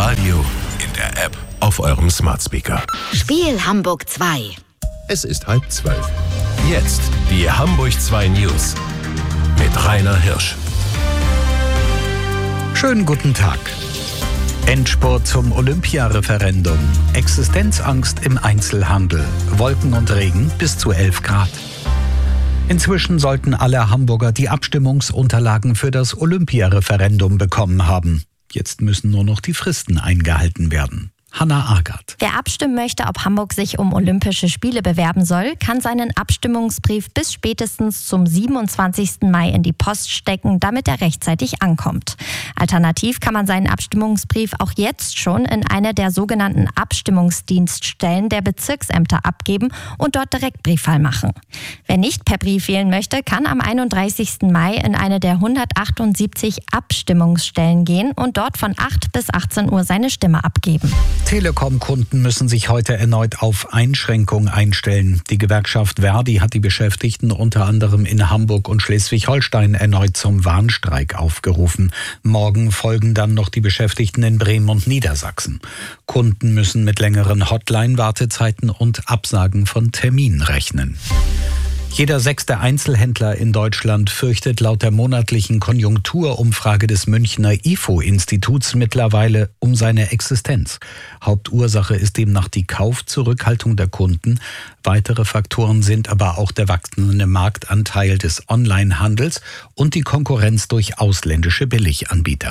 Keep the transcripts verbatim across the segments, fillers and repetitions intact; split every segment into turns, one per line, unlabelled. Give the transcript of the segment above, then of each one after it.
Radio, in der App, auf eurem Smart Speaker.
Spiel Hamburg zwei.
Es ist halb zwölf. Jetzt die Hamburg zwei News mit Rainer Hirsch.
Schönen guten Tag. Endspurt zum Olympia-Referendum. Existenzangst im Einzelhandel. Wolken und Regen bis zu elf Grad. Inzwischen sollten alle Hamburger die Abstimmungsunterlagen für das Olympia-Referendum bekommen haben. Jetzt müssen nur noch die Fristen eingehalten werden. Hanna Agert.
Wer abstimmen möchte, ob Hamburg sich um Olympische Spiele bewerben soll, kann seinen Abstimmungsbrief bis spätestens zum siebenundzwanzigsten Mai in die Post stecken, damit er rechtzeitig ankommt. Alternativ kann man seinen Abstimmungsbrief auch jetzt schon in eine der sogenannten Abstimmungsdienststellen der Bezirksämter abgeben und dort direkt Briefwahl machen. Wer nicht per Brief wählen möchte, kann am einunddreißigsten Mai in eine der hundertachtundsiebzig Abstimmungsstellen gehen und dort von acht bis achtzehn Uhr seine Stimme abgeben.
Telekom-Kunden müssen sich heute erneut auf Einschränkungen einstellen. Die Gewerkschaft Verdi hat die Beschäftigten unter anderem in Hamburg und Schleswig-Holstein erneut zum Warnstreik aufgerufen. Morgen folgen dann noch die Beschäftigten in Bremen und Niedersachsen. Kunden müssen mit längeren Hotline-Wartezeiten und Absagen von Terminen rechnen. Jeder sechste Einzelhändler in Deutschland fürchtet laut der monatlichen Konjunkturumfrage des Münchner I F O-Instituts mittlerweile um seine Existenz. Hauptursache ist demnach die Kaufzurückhaltung der Kunden. Weitere Faktoren sind aber auch der wachsende Marktanteil des Onlinehandels und die Konkurrenz durch ausländische Billiganbieter.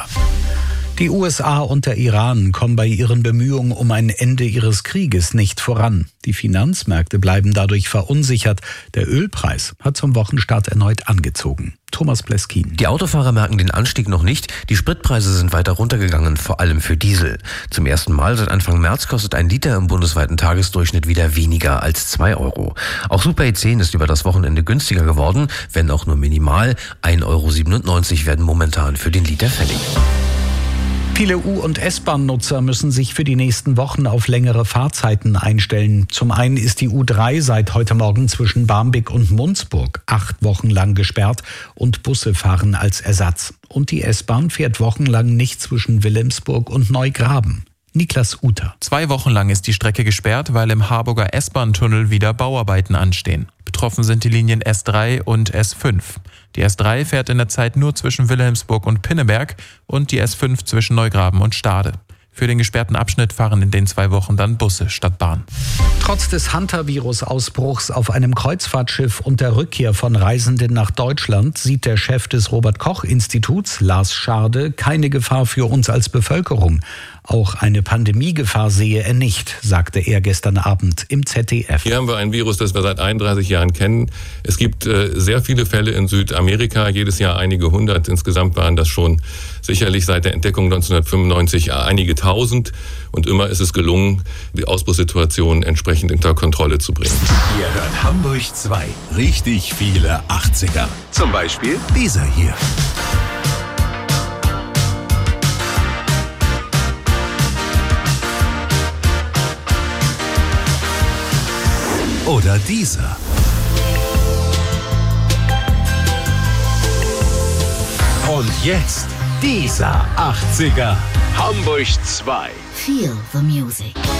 Die U S A und der Iran kommen bei ihren Bemühungen um ein Ende ihres Krieges nicht voran. Die Finanzmärkte bleiben dadurch verunsichert. Der Ölpreis hat zum Wochenstart erneut angezogen. Thomas Pleskin.
Die Autofahrer merken den Anstieg noch nicht. Die Spritpreise sind weiter runtergegangen, vor allem für Diesel. Zum ersten Mal seit Anfang März kostet ein Liter im bundesweiten Tagesdurchschnitt wieder weniger als zwei Euro. Auch Super E zehn ist über das Wochenende günstiger geworden, wenn auch nur minimal. ein Euro siebenundneunzig werden momentan für den Liter fällig.
Viele U- und S-Bahn-Nutzer müssen sich für die nächsten Wochen auf längere Fahrzeiten einstellen. Zum einen ist die U drei seit heute Morgen zwischen Barmbek und Munzburg acht Wochen lang gesperrt und Busse fahren als Ersatz. Und die S-Bahn fährt wochenlang nicht zwischen Wilhelmsburg und Neugraben. Niklas Uter.
Zwei Wochen lang ist die Strecke gesperrt, weil im Harburger S-Bahn-Tunnel wieder Bauarbeiten anstehen. Betroffen sind die Linien S drei und S fünf. Die S drei fährt in der Zeit nur zwischen Wilhelmsburg und Pinneberg und die S fünf zwischen Neugraben und Stade. Für den gesperrten Abschnitt fahren in den zwei Wochen dann Busse statt Bahn.
Trotz des Hantavirus-Ausbruchs auf einem Kreuzfahrtschiff und der Rückkehr von Reisenden nach Deutschland sieht der Chef des Robert-Koch-Instituts, Lars Scharde, keine Gefahr für uns als Bevölkerung. Auch eine Pandemiegefahr sehe er nicht, sagte er gestern Abend im Z D F.
Hier haben wir ein Virus, das wir seit einunddreißig Jahren kennen. Es gibt äh, sehr viele Fälle in Südamerika, jedes Jahr einige hundert. Insgesamt waren das schon sicherlich seit der Entdeckung neunzehnhundertfünfundneunzig einige tausend. Und immer ist es gelungen, die Ausbruchssituation entsprechend unter Kontrolle zu bringen.
Ihr hört Hamburg zwei. Richtig viele achtziger. Zum Beispiel dieser hier. Oder dieser. Und jetzt dieser achtziger. Hamburg zwei.
Feel the music.